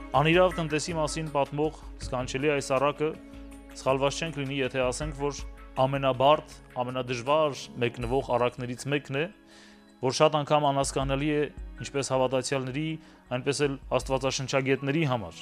Անիրավ տնտեսի մասին պատմող սքանչելի այս առակը սխալված չենք լինի, եթե ասենք, որ ամենաբարդ, ամենադժվար մեկնվող առակներից մեկն է, որ շատ անգամ անհասկանալի է ինչպես հավատացյալների, այնպես էլ աստվածաշնչագետների համար։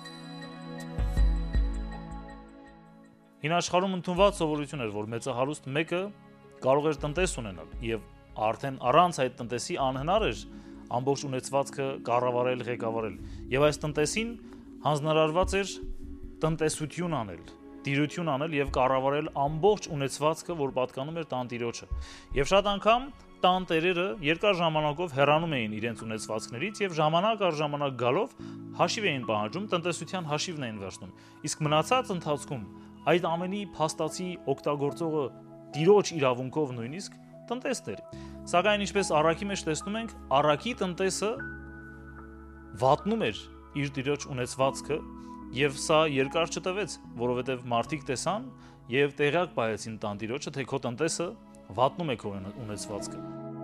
Հին աշխարհում ընդունված սովորություն էր, որ մեծահարուստ մեկը կարող էր տնտես ունենալ, եւ արդեն առանց այդ տնտեսի անհնար էր ամբողջ ունեցվածքը կառավարել, ղեկավարել, եւ այս տնտեսին հանձնարարված էր տնտեսություն անել, տիրություն անել եւ կառավարել ամբողջ ունեցվածքը, որ պատկանում էր տանտիրոջը։ Եվ շատ անգամ տանտերերը երկար ժամանակով հեռանում էին իրենց ունեցվածքներից եւ ժամանակ առ ժամանակ գալով հաշիվ էին պահանջում, տնտեսության հաշիվն էին վերցնում։ Իսկ մնացած ընթացքում այդ ամենի փաստացի օգտագործողը տիրոջ իրավունքով նույնիսկ տնտեսն էր։ Սակայն ինչպես առակի մեջ տեսնում ենք, առակի տնտեսը վատնում էր իր տիրոջ ունեցվածքը եւ սա երկար չտևեց, որովհետեւ մարդիկ տեսան եւ տեղյակ պահեցին տանտիրոջը, թե քո տնտեսը վատնում է քո ունեցվածքը։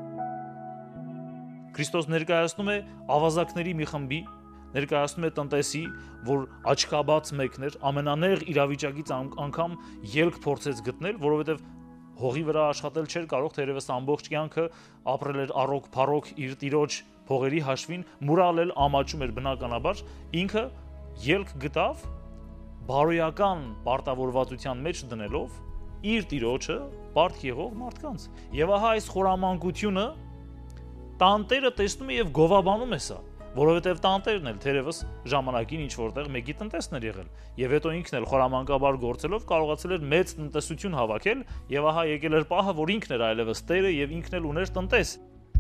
Քրիստոս ներկայացնում է ավազակների մի խմբի, ներկայացնում է տնտեսի, որ աչքաբաց մեկն էր, ամենանեղ իրավիճակից անգամ ելք փորձեց գտնել, որովհետեւ հողի վրա աշխատել չէր կարող, թերևս ամբողջ կյանքը ապրել էր առոք-փառոք իր տիրոջ փողերի հաշվին, մուրալ ամաչում էր բնականաբար, ինքը ելք գտավ բարոյական պարտավորվածության մեջ դնելով իր տիրոջը բարդ եղող մարդկանց։ Եվ ահա այս խորամանկությունը տանտերը տեսնում է եւ գովաբանում է սա, որովհետեւ տանտերն էլ թերևս ժամանակին ինչ որտեղ մեկի տնտեսն էր եղել, եւ հետո ինքն էլ խորամանկաբար գործելով կարողացել էր մեծ տնտեսություն հավաքել, եւ ահա եկել էր պահը, որ ինքն էր այլևս տերը եւ ինքն էլ ուներ տնտես։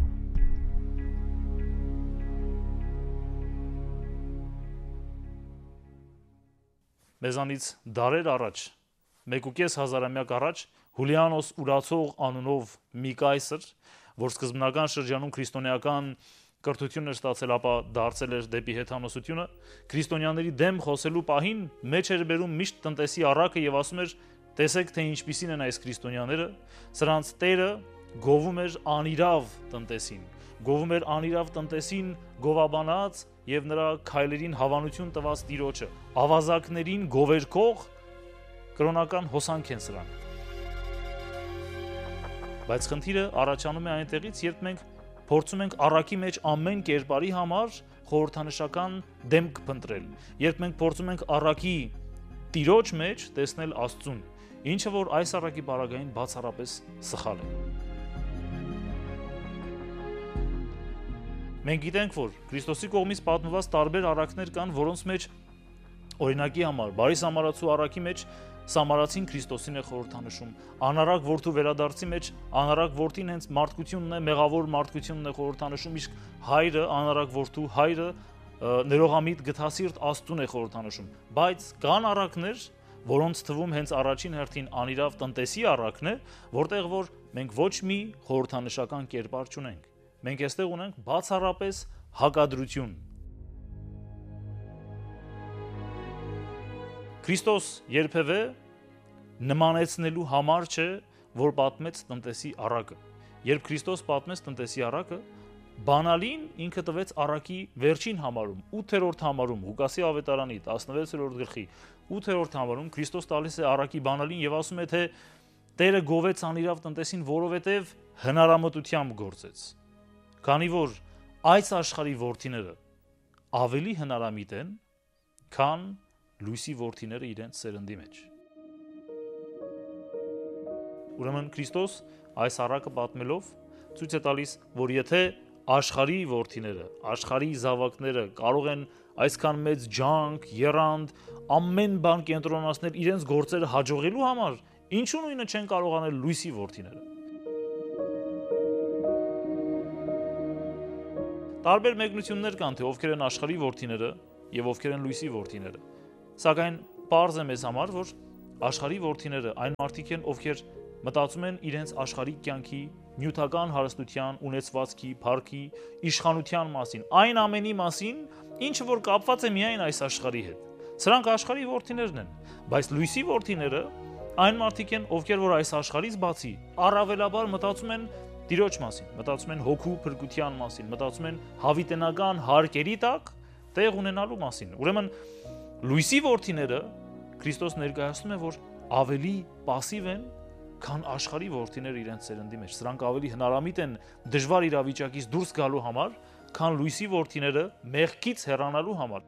Մեզանից դարեր առաջ, 1.5 հազարամյակ առաջ Հուլիանոս Ուրացող անունով մի կայսր, որ սկզբնական շրջանում քրիստոնեական կրթություն էր ստացել, ապա դարձել էր դեպի հեթանոսությունը, քրիստոնյաների դեմ խոսելու պահին մեջ էր բերում միշտ տնտեսի առակը եւ ասում էր. տեսեք, թե ինչպիսին են այս քրիստոնյաները, սրանց տերը գովում էր անիրավ տնտեսին, գովում էր անիրավ տնտեսին գովաբանած եւ նրա քայլերին հավանություն տված տիրոջը, ավազակներին գովերքող կրոնական հոսանք են սրանք։ Բայց խնդիրը առաջանում է այնտեղից, երբ մենք փորձում ենք առակի մեջ ամեն կերպարի համար խորհրդանշական դեմք փնտրել, երբ մենք փորձում ենք առակի տիրոջ մեջ տեսնել Աստծուն, ինչը որ այս առակի բaragային բացառապես սխալ է։ Մենք գիտենք, որ Քրիստոսի կողմից պատմված տարբեր առակներ կան, որոնց մեջ օրինակի համար բարի սամարացու առակի մեջ Սամարացին Քրիստոսին է խորհրդանշում, անարակ որդու վերադարձի մեջ անարակ որդին հենց մարդկությունն է, մեղավոր մարդկությունն է խորհրդանշում, իսկ հայրը, անարակ որդու հայրը ներողամիտ գթասիրտ Աստծուն է խորհրդանշում, բայց կան առակներ, որոնց թվում հենց առաջին հերթին անիրավ տնտեսի առակն է, որտեղ որ մենք ոչ մի խորհրդանշական կերպար չունենք, մենք այստեղ ունենք բացառապես հակադրություն։ Քրիստոս երբևէ նմանեցնելու համար չէ, որ պատմեց տնտեսի առակը։ Երբ Քրիստոս պատմեց տնտեսի առակը, բանալին ինքը տվեց առակի վերջին համարում, 8-րդ համարում, Ղուկասի ավետարանի 16-րդ գլխի 8-րդ համարում Քրիստոս տալիս է առակի բանալին եւ ասում է, թե Տերը գովեց անիրավ տնտեսին, որովհետեւ հնարամտությամբ գործեց։ Քանի որ այս աշխարհի որդիները ավելի հնարամիտ են, քան լույսի որդիները իրենց սերնդի մեջ։ Ուրեմն Քրիստոս այս առակը պատմելով ցույց է տալիս, որ եթե աշխարհի որդիները, աշխարհի զավակները կարող են այսքան մեծ ջանք, եռանդ, ամեն բան կենտրոնացնել իրենց գործերը հաջողելու համար, ինչու նույնը չեն կարող անել լույսի որդիները։ Տարբեր մեկնություններ կան, թե ովքեր են աշխարհի որդիները եւ ովքեր են լույսի որդիները։ Սակայն պարզ է մեզ համար, որ աշխարհի որդիները այն մարդիկ են, ովքեր մտածում են իրենց աշխարհիկ կյանքի, նյութական հարստության, ունեցվածքի, փառքի, իշխանության մասին, այն ամենի մասին, ինչը որ կապված է միայն այս աշխարհի հետ։ Սրանք աշխարհի որդիներն են, բայց լույսի որդիները այն մարդիկ են, ովքեր որ այս աշխարհից բացի առավելաբար մտածում են Տիրոջ մասին, մտածում են հոգու փրկության մասին, մտածում են հավիտենական հարկերի տակ տեղ ունենալու մասին։ Ուրեմն լույսի որդիները Քրիստոս ներկայացնում է, որ ավելի пассив են, քան աշխարհի որդիները իրենց սերնդի մեջ։ Սրանք ավելի հնարամիտ են դժվար իրավիճակից դուրս գալու համար, քան լույսի որդիները մեղքից հեռանալու համար։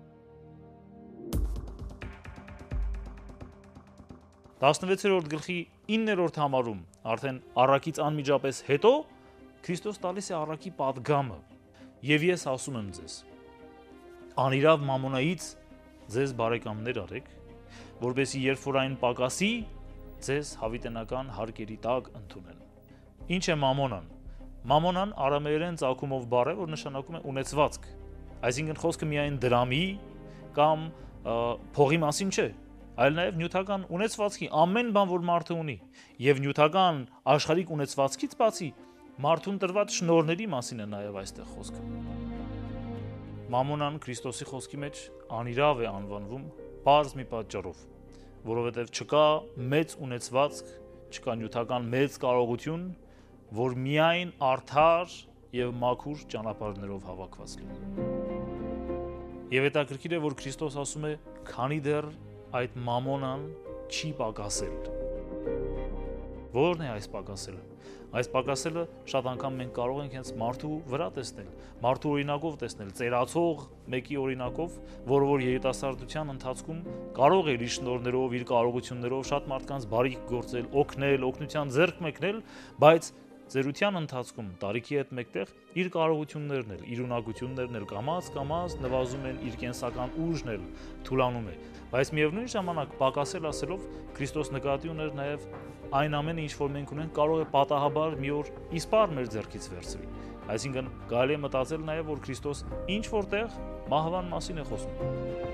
16-րդ գլխի 9-րդ համարում արդեն առակից անմիջապես հետո Քրիստոս տալիս է առակի պատգամը։ Եվ ես ասում եմ ձեզ. անիրավ մամոնայից ձեզ բարեկամներ արեք, որպեսզի երբ որ այն պակասի, ձեզ հավիտենական հարկերի տակ ընդունեն։ Ինչ է մամոնան։ Մամոնան արամեերեն ծագումով բառ է, որ նշանակում է ունեցվածք։ Այսինքն խոսքը միայն դրամի կամ փողի մասին չէ, այլ նաև նյութական ունեցվածքի ամեն բան, որ մարդը ունի, եւ նյութական աշխարհիկ ունեցվածքից բացի մարդուն տրված շնորհների մասին է նաև այստեղ խոսքը։ Մամոնան Քրիստոսի խոսքի մեջ անիրավ է անվանվում բարձ մի պատճառով, որովհետև չկա մեծ ունեցվածք, չկա նյութական մեծ կարողություն, որ միայն արդար եւ մաքուր ճանապարհներով հավաքված լինի։ Եվ հետաքրքիր է, որ Քրիստոս ասում է, քանի դեռ այդ մամոնան չի պակասել։ Որն է այս պակասելը։ Այս պակասելը շատ անգամ մենք կարող ենք հենց մարդու վրա տեսնել, մարդու օրինակով տեսնել, ծերացող մեկի օրինակով, որը որ երիտասարդության ընթացքում կարող է իր շնորհներով, իր կարողություններով շատ մարդկանց բարիք գործել, օգնել, օգնության ձեռք մեկնել, բայց ծերության ընթացքում տարիքի հետ մեկտեղ իր կարողություններն էլ, իր ունակություններն էլ կամաց նվազում են, իր կենսական ուժն էլ թուլանում է։ Բայց միևնույն ժամանակ պակասել ասելով Քրիստոս նկատի ուներ նաև այն ամենը, ինչ որ մենք ունենք, կարող է պատահաբար մի օր իսպառ մեր ձեռքից վերցվի։ Այսինքն կարելի է մտածել նաև, որ Քրիստոս ինչ որտեղ մահվան մասին է խոսում։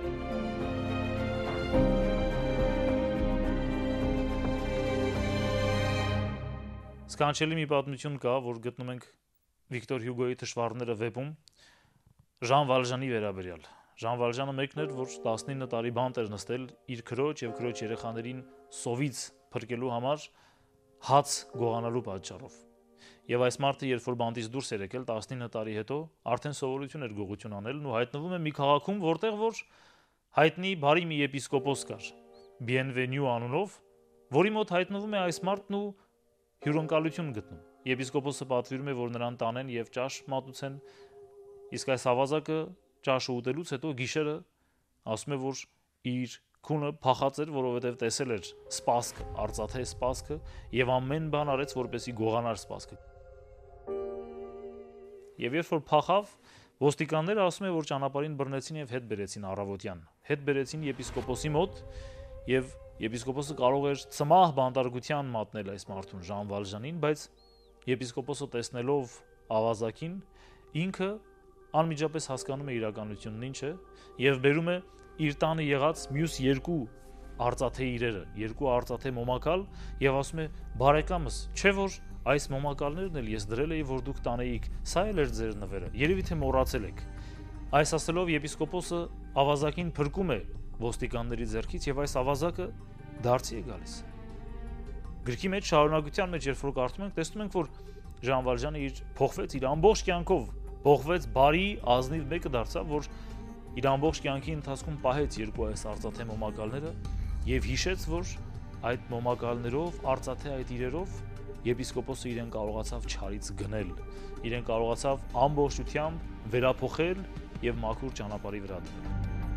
Սքանչելի մի պատմություն կա, որ գտնում ենք Վիկտոր Հյուգոյի «Թշվառները» վեպում Ժան Վալժանի վերաբերյալ։ Ժան Վալժանը մեկն էր, որ 19 տարի բանտ էր նստել իր քրոջ եւ քրոջ երեխաներին սովից փրկելու համար հաց գողանալու պատճառով։ Եվ այս մարդը, երբ որ բանտից դուրս էր եկել 19 տարի հետո, արդեն սովորություն էր գողություն անելն ու հայտնվում է մի քաղաքում, որտեղ որ հայտնի բարի մի եպիսկոպոս կար, Bienvenu անունով, որի մոտ հայտնվում է այս մարդն ու հյուրընկալություն գտնում։ Եպիսկոպոսը պատվիրում է, որ նրան տանեն եւ ճաշ մատուցեն, իսկ այս ավազակը ճաշը ուտելուց հետո գիշերը ասում է, որ իր քունը փախած էր, որովհետև տեսել էր սպասք, արծաթե սպասքը եւ ամեն բան արեց, որպեսզի գողանար սպասքը։ Եվ երբ որ փախավ, ոստիկանները ասում են, որ ճանապարհին բռնեցին եւ հետ բերեցին առավոտյան։ Հետ բերեցին եպիսկոպոսի մոտ եւ եպիսկոպոսը կարող էր ծմահ բանտարկության մատնել այս մարդուն Ժան Վալժանին, բայց եպիսկոպոսը տեսնելով ավազակին, ինքը անմիջապես հասկանում է իրականությունն ինչ է եւ բերում է իր տանը եղած մյուս երկու արծաթե իրերը, երկու արծաթե մոմակալ եւ ասում է. «Բարեկամս, չէ որ այս մոմակալներն էլ ես դրել էի, որ դուք տանեիք, սա էլ էր ձեր նվերը, երևի թե մոռացել եք»։ Այս ասելով եպիսկոպոսը ավազակին փրկում է ոստիկանների ձեռքից եւ այս ավազակը դարձի է գալիս։ Գրքի մեջ շարունակության մեջ երբ որ կարդում ենք, տեսնում ենք, որ Ժան Վալժանը իր փոխվեց իր ամբողջ կյանքով, փոխվեց բարի, ազնիվ մեկը դարձավ, որ իր ամբողջ կյանքի ընթացքում պահեց երկու այս արծաթե մոմակալները եւ հիշեց, որ այդ մոմակալներով, արծաթե այդ իրերով եպիսկոպոսը իրեն կարողացավ չարից գնել, իրեն կարողացավ ամբողջությամբ վերափոխել եւ մաքուր ճանապարհի վրա դնել։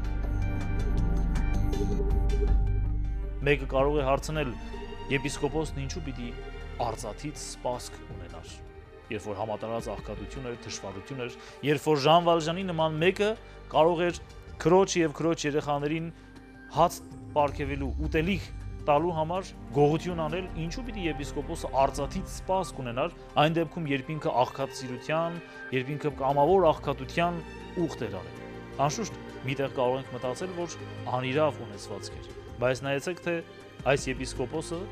Մեկը կարող է հարցնել, եպիսկոպոսն ինչու պիտի արծաթից սպասք ունենար, երբ որ համատարած աղքատություն էր, թշվառություն էր, երբ որ Ժան Վալժանի նման մեկը կարող էր քրոջ եւ քրոջ երեխաներին հաց պարգևելու, ուտելիք տալու համար գողություն անել, ինչու պիտի եպիսկոպոսը արծաթից սպասք ունենար, այն դեպքում, երբ ինքը աղքատասիրության, երբ ինքը կամավոր աղքատության ուխտ էր արել։ Անշուշտ, միտեղ կարող ենք մտածել, որ անիրավ ունեցվածք էր, բայց նայեցեք, թե այս եպիսկոպոսը